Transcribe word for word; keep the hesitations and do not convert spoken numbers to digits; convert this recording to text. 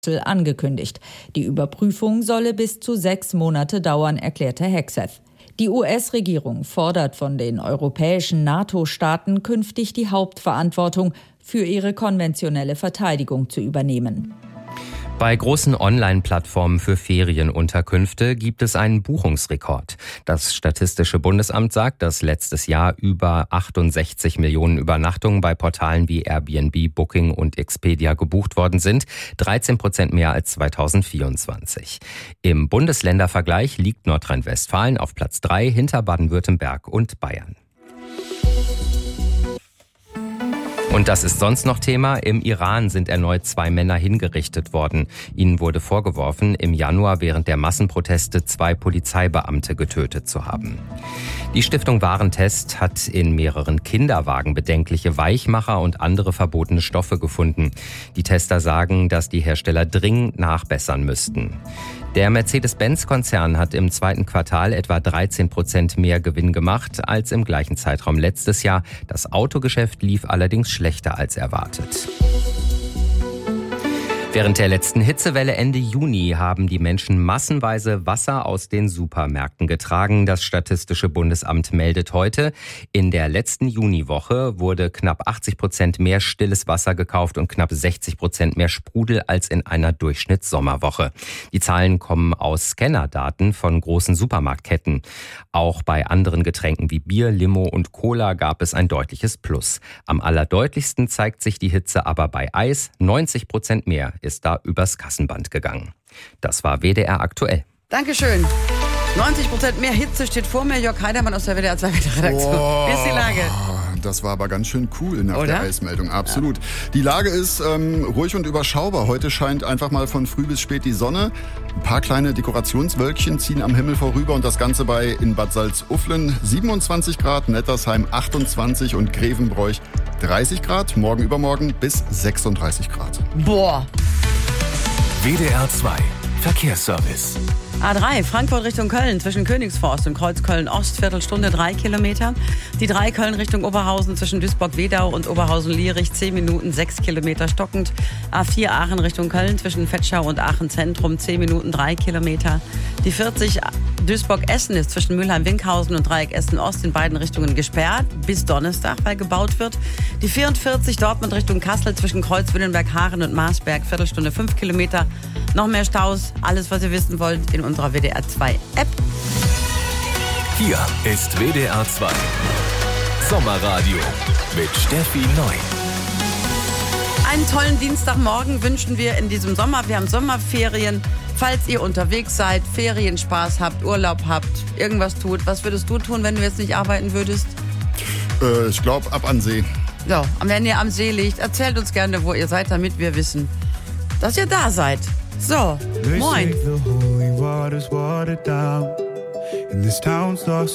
angekündigt. Die Überprüfung solle bis zu sechs Monate dauern, erklärte Hegseth. Die U S-Regierung fordert von den europäischen NATO-Staaten künftig die Hauptverantwortung für ihre konventionelle Verteidigung zu übernehmen. Bei großen Online-Plattformen für Ferienunterkünfte gibt es einen Buchungsrekord. Das Statistische Bundesamt sagt, dass letztes Jahr über achtundsechzig Millionen Übernachtungen bei Portalen wie Airbnb, Booking und Expedia gebucht worden sind, dreizehn Prozent mehr als zweitausendvierundzwanzig. Im Bundesländervergleich liegt Nordrhein-Westfalen auf Platz drei hinter Baden-Württemberg und Bayern. Und das ist sonst noch Thema. Im Iran sind erneut zwei Männer hingerichtet worden. Ihnen wurde vorgeworfen, im Januar während der Massenproteste zwei Polizeibeamte getötet zu haben. Die Stiftung Warentest hat in mehreren Kinderwagen bedenkliche Weichmacher und andere verbotene Stoffe gefunden. Die Tester sagen, dass die Hersteller dringend nachbessern müssten. Der Mercedes-Benz-Konzern hat im zweiten Quartal etwa dreizehn Prozent mehr Gewinn gemacht als im gleichen Zeitraum letztes Jahr. Das Autogeschäft lief allerdings schlechter als erwartet. Während der letzten Hitzewelle Ende Juni haben die Menschen massenweise Wasser aus den Supermärkten getragen. Das Statistische Bundesamt meldet heute, in der letzten Juniwoche wurde knapp achtzig Prozent mehr stilles Wasser gekauft und knapp sechzig Prozent mehr Sprudel als in einer Durchschnittssommerwoche. Die Zahlen kommen aus Scannerdaten von großen Supermarktketten. Auch bei anderen Getränken wie Bier, Limo und Cola gab es ein deutliches Plus. Am allerdeutlichsten zeigt sich die Hitze aber bei Eis, neunzig Prozent mehr ist da übers Kassenband gegangen. Das war W D R aktuell. Dankeschön. neunzig Prozent mehr Hitze steht vor mir. Jörg Heidermann aus der W D R zwei Redaktion. Oh, Wie ist die Lage? Das war aber ganz schön cool nach Oder? der Eismeldung. Absolut. Ja. Die Lage ist ähm, ruhig und überschaubar. Heute scheint einfach mal von früh bis spät die Sonne. Ein paar kleine Dekorationswölkchen ziehen am Himmel vorüber und das Ganze bei in Bad Salzuflen siebenundzwanzig Grad, Nettersheim achtundzwanzig und Grevenbroich dreißig Grad. Morgen übermorgen bis sechsunddreißig Grad. Boah. W D R zwei Verkehrsservice. A drei, Frankfurt Richtung Köln, zwischen Königsforst und Kreuz Köln-Ost, Viertelstunde, drei Kilometer. Die drei Köln Richtung Oberhausen, zwischen Duisburg-Wedau und Oberhausen-Lierich, zehn Minuten, sechs Kilometer stockend. A vier, Aachen Richtung Köln, zwischen Vetschau und Aachen Zentrum, zehn Minuten, drei Kilometer. Die vierzig, Duisburg-Essen ist zwischen Mülheim-Winkhausen und Dreieck Essen-Ost in beiden Richtungen gesperrt, bis Donnerstag, weil gebaut wird. Die vierundvierzig, Dortmund Richtung Kassel, zwischen Kreuz-Willenberg-Haaren und Marsberg, Viertelstunde, fünf Kilometer. Noch mehr Staus, alles, was ihr wissen wollt, in unserer W D R zwei App. Hier ist W D R zwei Sommerradio mit Steffi Neu. Einen tollen Dienstagmorgen wünschen wir in diesem Sommer. Wir haben Sommerferien. Falls ihr unterwegs seid, Ferienspaß habt, Urlaub habt, irgendwas tut, was würdest du tun, wenn du jetzt nicht arbeiten würdest? Äh, ich glaube, ab an See. So, wenn ihr am See liegt, erzählt uns gerne, wo ihr seid, damit wir wissen, dass ihr da seid. So, moin.